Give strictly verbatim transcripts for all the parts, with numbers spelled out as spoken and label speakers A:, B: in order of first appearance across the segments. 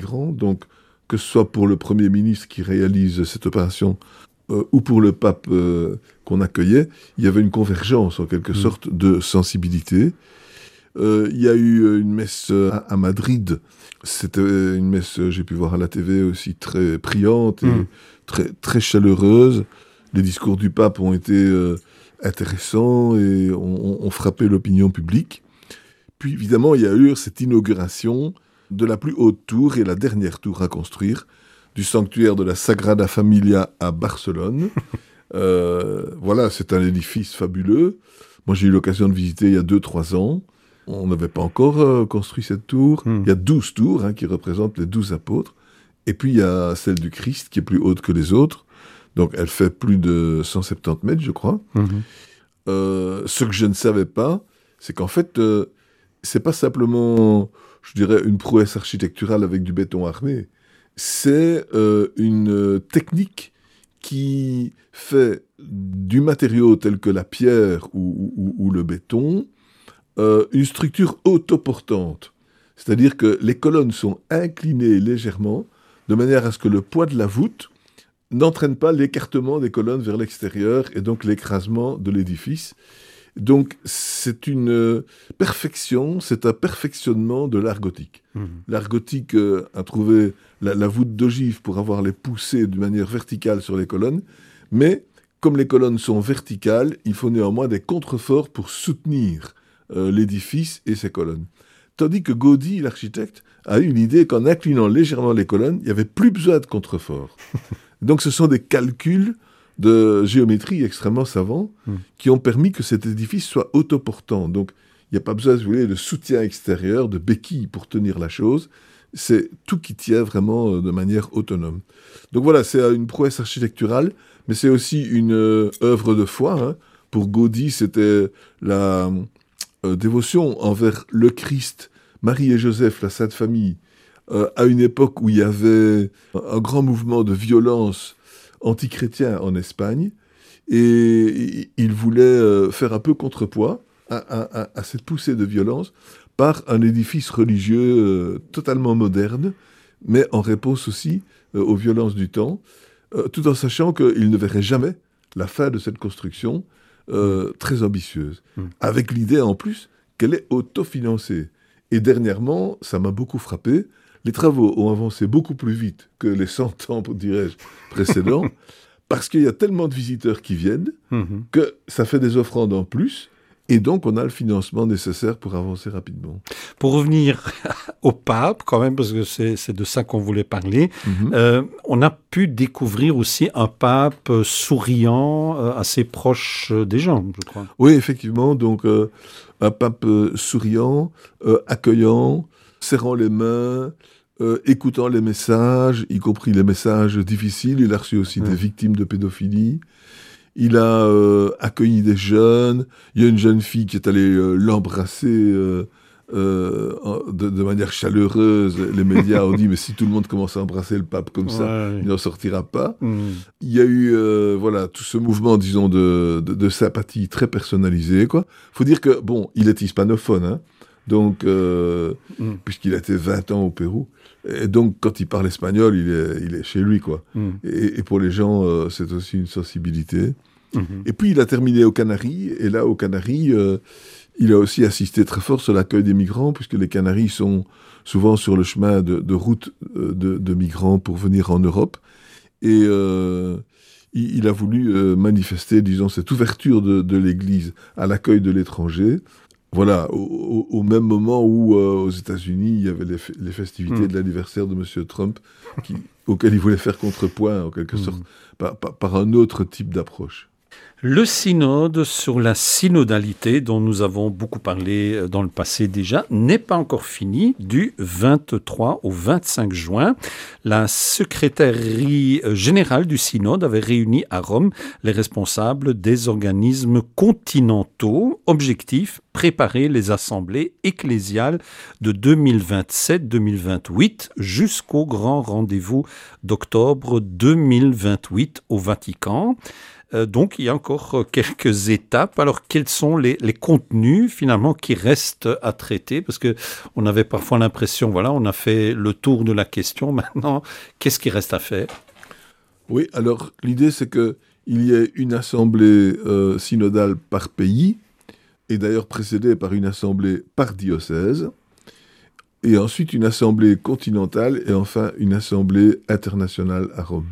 A: migrants. Donc, que ce soit pour le Premier ministre qui réalise cette opération euh, ou pour le pape euh, qu'on accueillait, il y avait une convergence en quelque mmh. sorte de sensibilité. Euh, il y a eu une messe à, à Madrid. C'était une messe, j'ai pu voir à la T V aussi, très priante et mmh. très, très chaleureuse. Les discours du pape ont été euh, intéressants et ont, ont frappé l'opinion publique. Puis évidemment, il y a eu cette inauguration de la plus haute tour et la dernière tour à construire du sanctuaire de la Sagrada Familia à Barcelone. euh, voilà, c'est un édifice fabuleux. Moi, j'ai eu l'occasion de visiter il y a deux trois ans. On n'avait pas encore euh, construit cette tour. Mm. Il y a douze tours hein, qui représentent les douze apôtres. Et puis, il y a celle du Christ qui est plus haute que les autres. Donc, elle fait plus de cent soixante-dix mètres, je crois. Mm-hmm. Euh, ce que je ne savais pas, c'est qu'en fait, euh, c'est pas simplement, je dirais, une prouesse architecturale avec du béton armé. C'est euh, une technique qui fait du matériau tel que la pierre ou, ou, ou le béton euh, une structure autoportante. C'est-à-dire que les colonnes sont inclinées légèrement de manière à ce que le poids de la voûte n'entraîne pas l'écartement des colonnes vers l'extérieur et donc l'écrasement de l'édifice. Donc, c'est une perfection, c'est un perfectionnement de l'art gothique. Mmh. L'art gothique euh, a trouvé la, la voûte d'ogive pour avoir les poussées d'une manière verticale sur les colonnes, mais comme les colonnes sont verticales, il faut néanmoins des contreforts pour soutenir euh, l'édifice et ses colonnes. Tandis que Gaudí, l'architecte, a eu l'idée qu'en inclinant légèrement les colonnes, il n'y avait plus besoin de contreforts. Donc, ce sont des calculs de géométrie extrêmement savants mmh. qui ont permis que cet édifice soit autoportant. Donc, il n'y a pas besoin, si vous voulez, de soutien extérieur, de béquilles pour tenir la chose. C'est tout qui tient vraiment de manière autonome. Donc voilà, c'est une prouesse architecturale, mais c'est aussi une euh, œuvre de foi. Hein. Pour Gaudí, c'était la euh, dévotion envers le Christ, Marie et Joseph, la Sainte Famille, euh, à une époque où il y avait un grand mouvement de violence anti-chrétien en Espagne, et il voulait euh, faire un peu contrepoids à, à, à cette poussée de violence par un édifice religieux euh, totalement moderne, mais en réponse aussi euh, aux violences du temps, euh, tout en sachant qu'il ne verrait jamais la fin de cette construction euh, très ambitieuse, mmh. avec l'idée en plus qu'elle est autofinancée. Et dernièrement, ça m'a beaucoup frappé, les travaux ont avancé beaucoup plus vite que les cent ans, dirais-je, précédents, parce qu'il y a tellement de visiteurs qui viennent mmh. que ça fait des offrandes en plus, et donc on a le financement nécessaire pour avancer rapidement.
B: Pour revenir au pape, quand même, parce que c'est, c'est de ça qu'on voulait parler, mmh. euh, on a pu découvrir aussi un pape souriant, euh, assez proche des gens, je crois.
A: Oui, effectivement, donc euh, un pape euh, souriant, euh, accueillant, serrant les mains, euh, écoutant les messages, y compris les messages difficiles. Il a reçu aussi mmh. des victimes de pédophilie. Il a euh, accueilli des jeunes. Il y a une jeune fille qui est allée euh, l'embrasser euh, euh, de, de manière chaleureuse. Les médias ont dit, mais si tout le monde commence à embrasser le pape comme ça, ouais. il n'en sortira pas. Mmh. Il y a eu euh, voilà, tout ce mouvement, disons, de, de, de sympathie très personnalisé. Il faut dire que, bon, il est hispanophone, hein. Donc, euh, mm. puisqu'il a été vingt ans au Pérou. Et donc, quand il parle espagnol, il est, il est chez lui, quoi. Mm. Et, et pour les gens, euh, c'est aussi une sensibilité. Mm-hmm. Et puis, il a terminé aux Canaries. Et là, aux Canaries, euh, il a aussi assisté très fort sur l'accueil des migrants, puisque les Canaries sont souvent sur le chemin de, de route de, de migrants pour venir en Europe. Et euh, il, il a voulu euh, manifester, disons, cette ouverture de, de l'Église à l'accueil de l'étranger. Voilà, au, au même moment où, euh, aux États-Unis, il y avait les, f- les festivités mmh. de l'anniversaire de M. Trump, qui, auquel il voulait faire contrepoint, en quelque mmh. sorte, par, par, par un autre type d'approche.
B: Le synode sur la synodalité, dont nous avons beaucoup parlé dans le passé déjà, n'est pas encore fini. Du vingt-trois au vingt-cinq juin, la secrétaire générale du synode avait réuni à Rome les responsables des organismes continentaux. Objectif, préparer les assemblées ecclésiales de deux mille vingt-sept deux mille vingt-huit jusqu'au grand rendez-vous d'octobre deux mille vingt-huit au Vatican. Euh, donc, il y a encore quelques étapes. Alors, quels sont les, les contenus, finalement, qui restent à traiter? Parce qu'on avait parfois l'impression, voilà, on a fait le tour de la question. Maintenant, qu'est-ce qui reste à faire?
A: Oui, alors, l'idée, c'est qu'il y ait une assemblée euh, synodale par pays, et d'ailleurs précédée par une assemblée par diocèse, et ensuite une assemblée continentale, et enfin une assemblée internationale à Rome.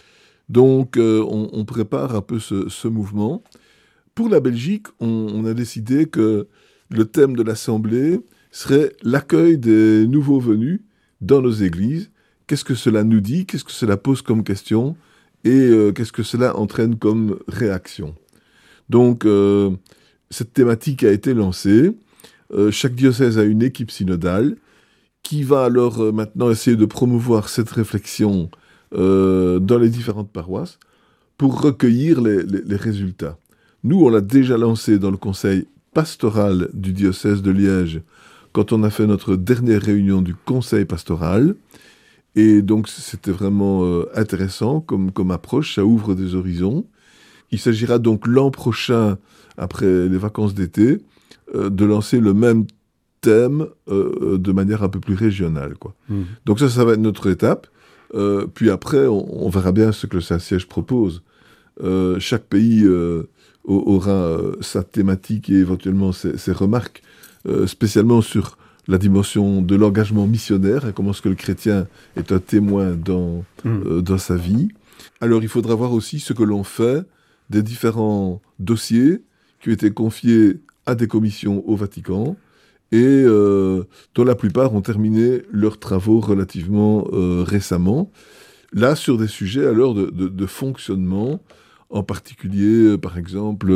A: Donc, euh, on, on prépare un peu ce, ce mouvement. Pour la Belgique, on, on a décidé que le thème de l'Assemblée serait l'accueil des nouveaux venus dans nos églises. Qu'est-ce que cela nous dit? Qu'est-ce que cela pose comme question? Et euh, qu'est-ce que cela entraîne comme réaction? Donc, euh, cette thématique a été lancée. Euh, chaque diocèse a une équipe synodale qui va alors euh, maintenant essayer de promouvoir cette réflexion Euh, dans les différentes paroisses pour recueillir les, les, les résultats. Nous, on l'a déjà lancé dans le conseil pastoral du diocèse de Liège quand on a fait notre dernière réunion du conseil pastoral. Et donc, c'était vraiment euh, intéressant comme, comme approche, ça ouvre des horizons. Il s'agira donc l'an prochain, après les vacances d'été, euh, de lancer le même thème euh, de manière un peu plus régionale, quoi. Mmh. Donc ça, ça va être notre étape. Euh, puis après, on, on verra bien ce que le Saint-Siège propose. Euh, chaque pays euh, aura euh, sa thématique et éventuellement ses, ses remarques, euh, spécialement sur la dimension de l'engagement missionnaire, et comment est-ce que le chrétien est un témoin dans, mmh. euh, dans sa vie. Alors, il faudra voir aussi ce que l'on fait des différents dossiers qui ont été confiés à des commissions au Vatican, et euh, dont la plupart ont terminé leurs travaux relativement euh, récemment. Là, sur des sujets alors de, de, de fonctionnement, en particulier, euh, par exemple,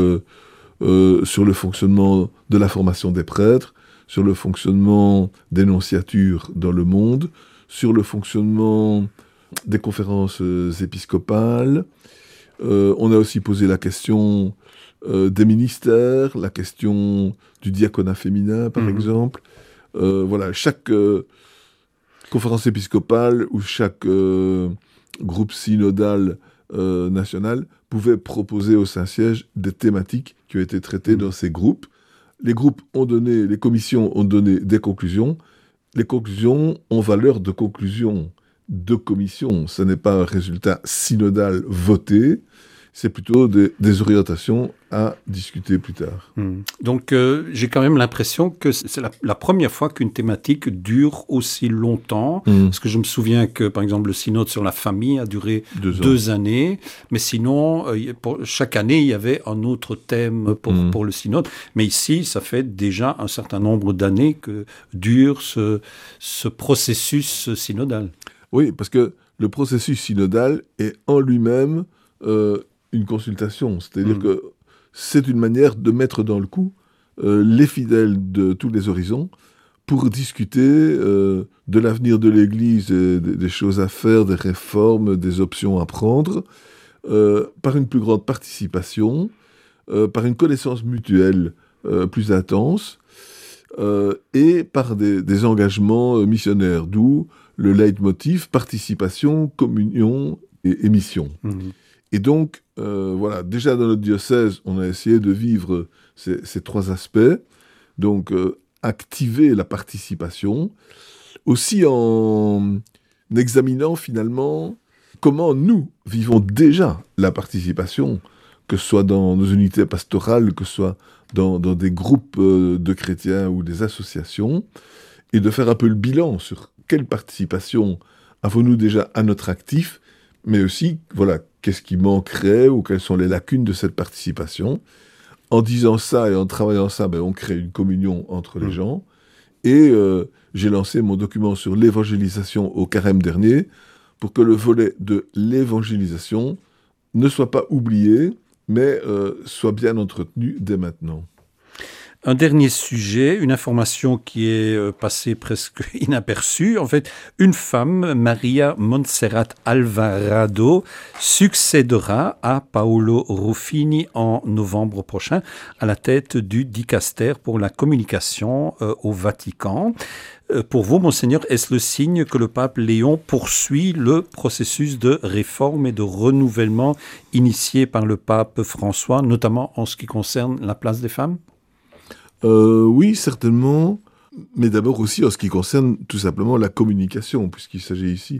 A: euh, sur le fonctionnement de la formation des prêtres, sur le fonctionnement des nonciatures dans le monde, sur le fonctionnement des conférences euh, épiscopales. Euh, on a aussi posé la question Euh, des ministères, la question du diaconat féminin, par mmh. exemple. Euh, voilà, chaque euh, conférence épiscopale ou chaque euh, groupe synodal euh, national pouvait proposer au Saint-Siège des thématiques qui ont été traitées mmh. dans ces groupes. Les groupes ont donné, les commissions ont donné des conclusions. Les conclusions ont valeur de conclusion de commission. Ce n'est pas un résultat synodal voté. C'est plutôt des, des orientations à discuter plus tard.
B: Mmh. Donc, euh, j'ai quand même l'impression que c'est la, la première fois qu'une thématique dure aussi longtemps. Mmh. Parce que je me souviens que, par exemple, le synode sur la famille a duré deux, deux années. Mais sinon, euh, pour, chaque année, il y avait un autre thème pour, mmh. pour le synode. Mais ici, ça fait déjà un certain nombre d'années que dure ce, ce processus synodal.
A: Oui, parce que le processus synodal est en lui-même euh, une consultation, c'est-à-dire mmh. que c'est une manière de mettre dans le coup euh, les fidèles de tous les horizons pour discuter euh, de l'avenir de l'Église, et des, des choses à faire, des réformes, des options à prendre, euh, par une plus grande participation, euh, par une connaissance mutuelle euh, plus intense, euh, et par des, des engagements euh, missionnaires, d'où le leitmotiv participation, communion et, et mission. Mmh. Et donc, euh, voilà, déjà dans notre diocèse, on a essayé de vivre ces, ces trois aspects. Donc, euh, activer la participation, aussi en examinant finalement comment nous vivons déjà la participation, que ce soit dans nos unités pastorales, que ce soit dans, dans des groupes euh, de chrétiens ou des associations, et de faire un peu le bilan sur quelle participation avons-nous déjà à notre actif, mais aussi, voilà, qu'est-ce qui manquerait ou quelles sont les lacunes de cette participation. En disant ça et en travaillant ça, ben, on crée une communion entre les mmh. gens. Et euh, j'ai lancé mon document sur l'évangélisation au carême dernier pour que le volet de l'évangélisation ne soit pas oublié, mais euh, soit bien entretenu dès maintenant.
B: Un dernier sujet, une information qui est passée presque inaperçue. En fait, une femme, Maria Montserrat Alvarado, succédera à Paolo Ruffini en novembre prochain à la tête du dicaster pour la communication euh, au Vatican. Pour vous, Monseigneur, est-ce le signe que le pape Léon poursuit le processus de réforme et de renouvellement initié par le pape François, notamment en ce qui concerne la place des femmes ?
A: euh, Oui, certainement, mais d'abord aussi en ce qui concerne tout simplement la communication, puisqu'il s'agit ici